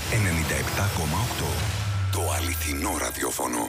97,8. Το αληθινό ραδιόφωνο.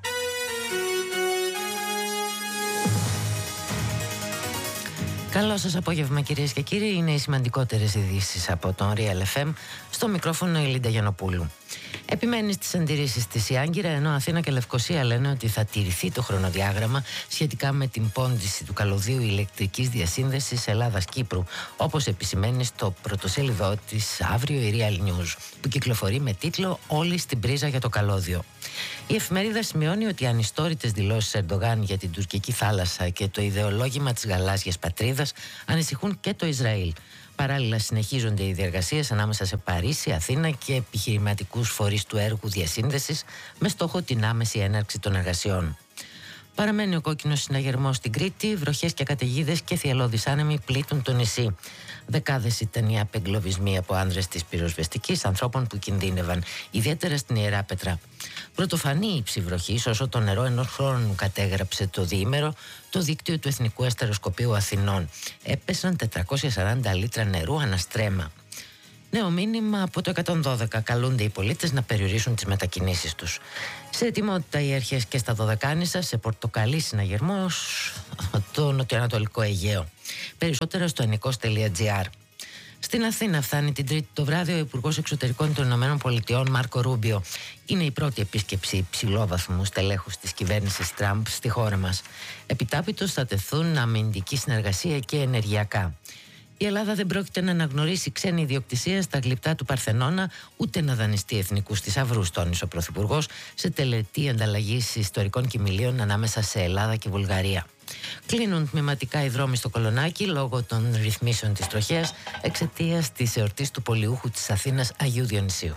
Καλό σας απόγευμα, κυρίες και κύριοι. Είναι οι σημαντικότερες ειδήσεις από τον Real FM. Στο μικρόφωνο η Λίντα Γιαννοπούλου. Επιμένει στις αντιρρήσεις της η Άγκυρα, ενώ Αθήνα και Λευκοσία λένε ότι θα τηρηθεί το χρονοδιάγραμμα σχετικά με την πόντιση του καλωδίου ηλεκτρικής διασύνδεσης Ελλάδας-Κύπρου, όπως επισημαίνει στο πρωτοσέλιδό της αύριο η Real News, που κυκλοφορεί με τίτλο «Όλοι στην πρίζα για το καλώδιο». Η εφημερίδα σημειώνει ότι οι ανιστόρητες δηλώσεις Ερντογάν για την τουρκική θάλασσα και το ιδεολόγημα της γαλάζιας πατρίδας ανησυχούν και το Ισραήλ. Παράλληλα, συνεχίζονται οι διεργασίες ανάμεσα σε Παρίσι, Αθήνα και επιχειρηματικούς φορείς του έργου διασύνδεσης με στόχο την άμεση έναρξη των εργασιών. Παραμένει ο κόκκινος συναγερμός στην Κρήτη, βροχές και καταιγίδες και θυελλώδεις άνεμοι πλήττουν το νησί. Δεκάδες ήταν οι απεγκλωβισμοί από άνδρες της πυροσβεστικής, ανθρώπων που κινδύνευαν, ιδιαίτερα στην Ιεράπετρα. Πρωτοφανή ύψη βροχής, όσο το νερό ενός χρόνου κατέγραψε το διήμερο το δίκτυο του Εθνικού Αστεροσκοπείου Αθηνών. Έπεσαν 440 λίτρα νερού αναστρέμα. Νέο μήνυμα από το 112. Καλούνται οι πολίτες να περιορίσουν τις μετακινήσεις τους. Σε ετοιμότητα οι αρχές και στα Δωδεκάνησα, σε πορτοκαλί συναγερμός το νοτιοανατολικό Αιγαίο. Περισσότερα στο ανικός.gr. Στην Αθήνα φτάνει την Τρίτη το βράδυ ο Υπουργός Εξωτερικών των ΗΠΑ Μάρκο Ρούμπιο. Είναι η πρώτη επίσκεψη υψηλόβαθμου στελέχους της κυβέρνησης Τραμπ στη χώρα μας. Επιτάπητος θα τεθούν αμυντική συνεργασία και ενεργειακά. Η Ελλάδα δεν πρόκειται να αναγνωρίσει ξένη ιδιοκτησία στα γλυπτά του Παρθενώνα, ούτε να δανειστεί εθνικούς θησαυρούς, τόνισε ο Πρωθυπουργός σε τελετή ανταλλαγής ιστορικών κοιμηλίων ανάμεσα σε Ελλάδα και Βουλγαρία. Κλείνουν τμηματικά οι δρόμοι στο Κολονάκι λόγω των ρυθμίσεων της τροχέας εξαιτίας της εορτής του Πολιούχου της Αθήνας Αγίου Διονυσίου.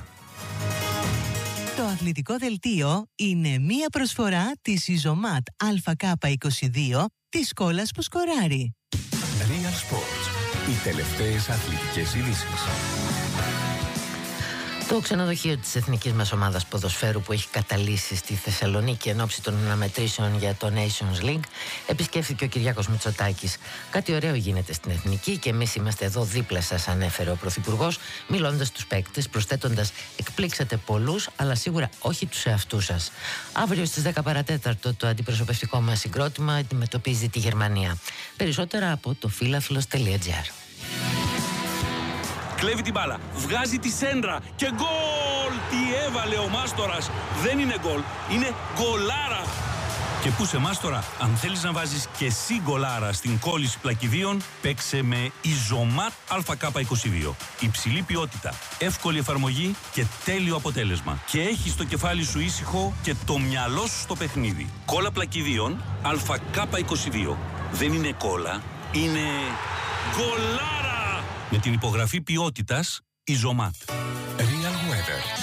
Το αθλητικό δελτίο είναι μία προσφορά της Ιζωμάτ ΑΚ22 της Σκόλας που σκοράρει. Real Sports. Οι τελευταίες αθλητικές ειδήσεις. Το ξενοδοχείο της εθνικής μας ομάδας ποδοσφαίρου που έχει καταλύσει στη Θεσσαλονίκη εν ώψη των αναμετρήσεων για το Nations League επισκέφθηκε ο Κυριάκος Μητσοτάκης. Κάτι ωραίο γίνεται στην εθνική και εμείς είμαστε εδώ δίπλα σας, ανέφερε ο Πρωθυπουργός, μιλώντας στους παίκτες, προσθέτοντας «εκπλήξατε πολλούς, αλλά σίγουρα όχι τους εαυτούς σας». Αύριο στις 10 παρατέταρτο το αντιπροσωπευτικό μας συγκρότημα αντιμετωπίζει τη Γερμανία. Περισσότερα από το φίλαθλος.gr. Κλέβει την μπάλα, βγάζει τη σέντρα και γκολ! Τι έβαλε ο Μάστορας! Δεν είναι γκολ, είναι γκολάρα! Και πού σε Μάστορα, αν θέλεις να βάζεις και εσύ γκολάρα στην κόλληση πλακιδίων, παίξε με Ιζωμάτ ΑΚ22. Υψηλή ποιότητα, εύκολη εφαρμογή και τέλειο αποτέλεσμα. Και έχεις το κεφάλι σου ήσυχο και το μυαλό σου στο παιχνίδι. Κόλλα πλακιδίων ΑΚ22. Δεν είναι κόλλα, είναι γκολάρα! Με την υπογραφή ποιότητας Ιζωμάτ. Real Weather.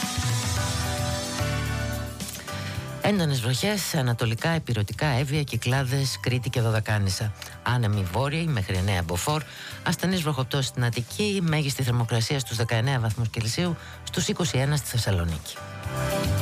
Έντονες βροχές σε ανατολικά, επιρωτικά, Εύβοια, Κυκλάδες, Κρήτη και Δωδεκάνησα. Άνεμοι βόρειοι μέχρι 9 μποφόρ. Ασθενής βροχοπτώσεις στην Αττική. Μέγιστη θερμοκρασία στους 19 βαθμούς Κελσίου, στους 21 στη Θεσσαλονίκη.